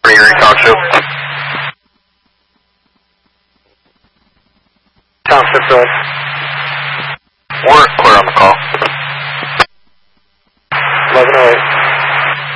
Green Township. Township Road. We're clear on the call.